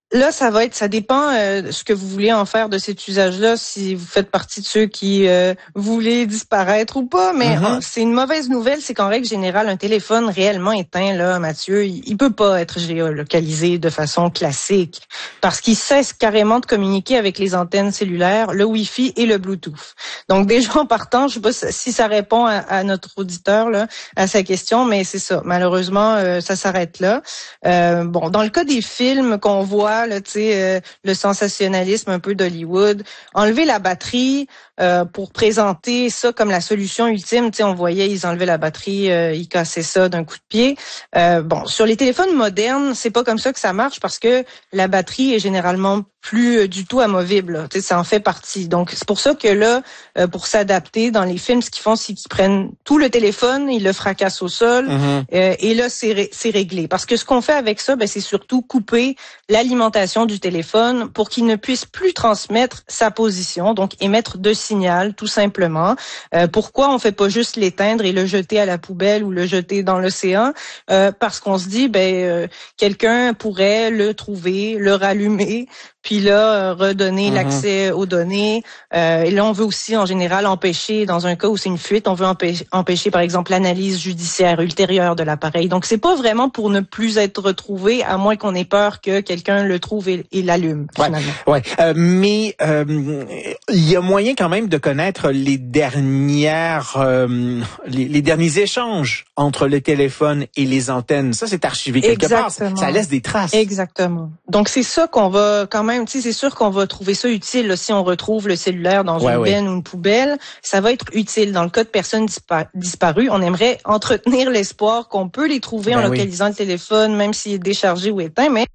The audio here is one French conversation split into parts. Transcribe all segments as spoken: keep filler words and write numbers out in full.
Là, ça va être, ça dépend euh, de ce que vous voulez en faire de cet usage-là, si vous faites partie de ceux qui euh, voulaient disparaître ou pas. Mais Mm-hmm. oh, c'est une mauvaise nouvelle, c'est qu'en règle générale, un téléphone réellement éteint, là, Mathieu, il, il peut pas être géolocalisé de façon classique parce qu'il cesse carrément de communiquer avec les antennes cellulaires, le Wi-Fi et le Bluetooth. Donc déjà en partant, je sais pas si ça répond à, à notre auditeur là, à sa question, mais c'est ça. Malheureusement, euh, ça s'arrête là. Euh, bon, dans le cas des films qu'on voit, là, tu sais, euh, le sensationnalisme un peu d'Hollywood, enlever la batterie euh, pour présenter ça comme la solution ultime. Tu sais, on voyait, ils enlevaient la batterie, euh, ils cassaient ça d'un coup de pied. Euh, bon, sur les téléphones modernes, c'est pas comme ça que ça marche parce que la batterie est généralement plus euh, du tout amovible. Tu sais, ça en fait partie. Donc, c'est pour ça que là, euh, pour s'adapter, dans les films, ce qu'ils font, c'est qu'ils prennent tout le téléphone, ils le fracassent au sol, mm-hmm. euh, et là, c'est, ré- c'est réglé. Parce que ce qu'on fait avec ça, ben, c'est surtout couper l'alimentation du téléphone pour qu'il ne puisse plus transmettre sa position, donc émettre de signal, tout simplement. Euh, pourquoi on fait pas juste l'éteindre et le jeter à la poubelle ou le jeter dans l'océan? Euh, parce qu'on se dit, ben, euh, quelqu'un pourrait le trouver, le rallumer, puis là, euh, redonner mm-hmm. l'accès aux données. Euh, et là, on veut aussi, en général, empêcher, dans un cas où c'est une fuite, on veut empêcher, empêcher par exemple, l'analyse judiciaire ultérieure de l'appareil. Donc, c'est pas vraiment pour ne plus être retrouvé, à moins qu'on ait peur que quelqu'un le trouve et, et l'allume, finalement. Ouais, ouais. Euh, mais euh, il y a moyen quand même de connaître les dernières, euh, les, les derniers échanges entre le téléphone et les antennes. Ça, c'est archivé quelque Exactement. part. Ça laisse des traces. Exactement. Donc, c'est ça qu'on va quand même, tu sais, c'est sûr qu'on va trouver ça utile là, si on retrouve le cellulaire dans ouais, une ouais. benne ou une poubelle. Ça va être utile. Dans le cas de personnes dispa- disparues, on aimerait entretenir l'espoir qu'on peut les trouver ben en localisant oui. le téléphone, même s'il est déchargé ou éteint, mais...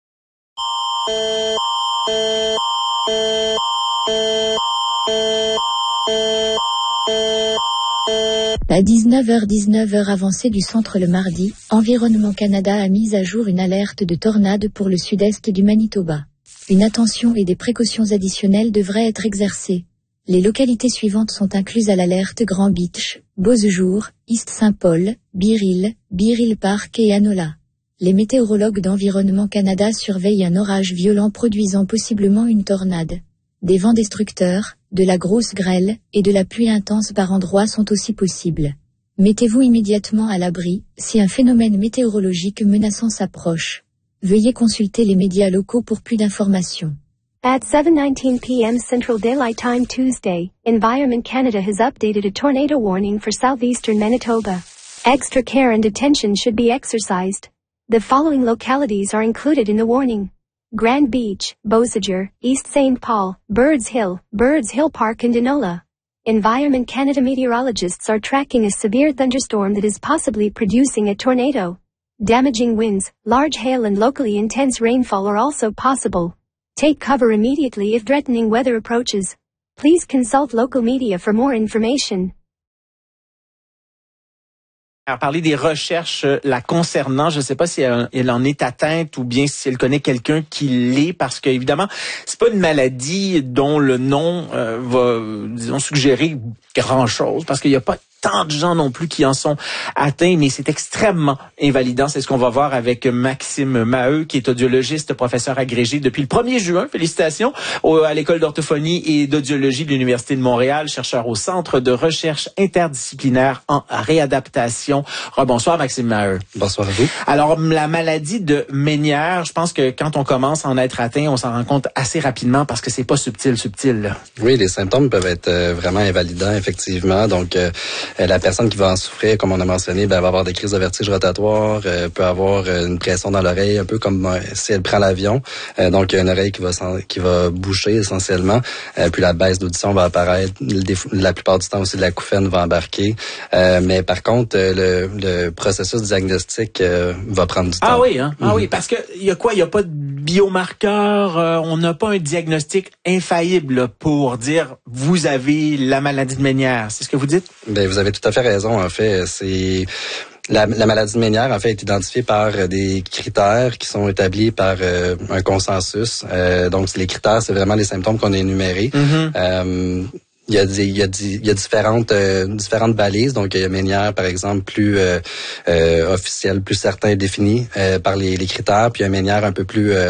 À dix-neuf heures dix-neuf heure avancée du centre le mardi, Environnement Canada a mis à jour une alerte de tornade pour le sud-est du Manitoba. Une attention et des précautions additionnelles devraient être exercées. Les localités suivantes sont incluses à l'alerte Grand Beach, Beausejour, East Saint-Paul, Bear Hill, Bear Hill Park et Anola. Les météorologues d'Environnement Canada surveillent un orage violent produisant possiblement une tornade. Des vents destructeurs, de la grosse grêle et de la pluie intense par endroits sont aussi possibles. Mettez-vous immédiatement à l'abri si un phénomène météorologique menaçant s'approche. Veuillez consulter les médias locaux pour plus d'informations. At seven nineteen p.m. Central Daylight Time Tuesday, Environment Canada has updated a tornado warning for southeastern Manitoba. Extra care and attention should be exercised. The following localities are included in the warning: Grand Beach, Beausejour, East Saint Paul, Birds Hill, Birds Hill Park and Enola. Environment Canada meteorologists are tracking a severe thunderstorm that is possibly producing a tornado. Damaging winds, large hail and locally intense rainfall are also possible. Take cover immediately if threatening weather approaches. Please consult local media for more information. Alors, parler des recherches la concernant, je ne sais pas si elle, elle en est atteinte ou bien si elle connaît quelqu'un qui l'est, parce que évidemment, c'est pas une maladie dont le nom euh, va, disons, suggérer grand-chose, parce qu'il n'y a pas tant de gens non plus qui en sont atteints, mais c'est extrêmement invalidant. C'est ce qu'on va voir avec Maxime Maheu, qui est audiologiste, professeur agrégé depuis le premier juin. Félicitations au, à l'École d'orthophonie et d'audiologie de l'Université de Montréal, chercheur au Centre de recherche interdisciplinaire en réadaptation. Rebonsoir, Maxime Maheu. Bonsoir à vous. Alors, la maladie de Ménière, je pense que quand on commence à en être atteint, on s'en rend compte assez rapidement parce que c'est pas subtil, subtil. Là. Oui, les symptômes peuvent être euh, vraiment invalidants, effectivement. Donc, euh, la personne qui va en souffrir, comme on a mentionné, ben, va avoir des crises de vertige rotatoire, euh, peut avoir une pression dans l'oreille, un peu comme euh, si elle prend l'avion. Euh, donc, il y a une oreille qui va qui va boucher essentiellement. Euh, puis la baisse d'audition va apparaître. La plupart du temps aussi, de la l'acouphène va embarquer. Euh, mais par contre, le, le processus diagnostique euh, va prendre du temps. Ah oui, hein? Ah mm-hmm. oui, parce que il y a quoi? Il y a pas de biomarqueur. Euh, on n'a pas un diagnostic infaillible là, pour dire vous avez la maladie de Ménière. C'est ce que vous dites? Ben, vous avez tout à fait raison. En fait, c'est la, la maladie de Ménière, en fait, est identifiée par des critères qui sont établis par euh, un consensus. Euh, donc, les critères, c'est vraiment les symptômes qu'on a énumérés. Mm-hmm. Euh, Il y a des, il y a des, il y a différentes, euh, différentes balises. Donc, il y a Ménière, par exemple, plus euh, euh, officielle, plus certain, définie euh, par les, les critères. Puis, il y a Ménière un peu plus euh,